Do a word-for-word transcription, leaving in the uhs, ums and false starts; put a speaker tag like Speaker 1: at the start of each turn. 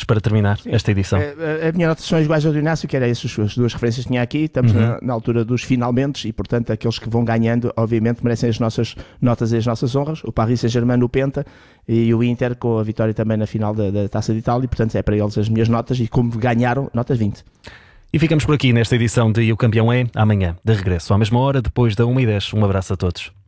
Speaker 1: para terminar Sim. esta edição.
Speaker 2: A, a minha nota são iguais ao do Inácio, que era essas as duas referências que tinha aqui. Estamos uhum. na, na altura dos finalmente e, portanto, aqueles que vão ganhando, obviamente, merecem as nossas notas e as nossas honras. O Paris Saint-Germain no Penta e o Inter com a vitória também na final da, da Taça de Itália. E, portanto, é para eles as minhas notas e como ganharam, notas vinte.
Speaker 1: E ficamos por aqui nesta edição de E o Campeão é amanhã, de regresso à mesma hora, depois da uma e dez. Um abraço a todos.